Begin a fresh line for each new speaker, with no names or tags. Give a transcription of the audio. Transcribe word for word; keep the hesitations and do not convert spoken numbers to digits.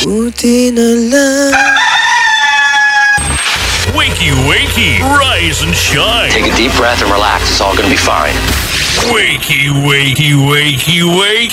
Buti na lang.
Wakey, wakey, rise and shine.
Take a deep breath and relax. It's all going to be fine.
Wakey, wakey, wakey, wakey.